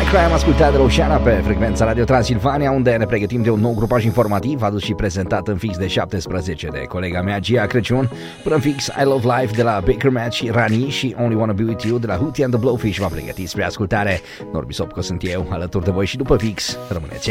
Crime, ascultat de Roșana pe frecvența Radio Transilvania, unde ne pregătim de un nou grupaj informativ adus și prezentat în fix de 17 de colega mea Gia Crăciun, până în fix I Love Life de la Baker Matt și Rani și Only Wanna Be With You de la Hootie and the Blowfish v-a pregătit spre ascultare. Norbi Sopco sunt eu, alături de voi și după fix rămâneți.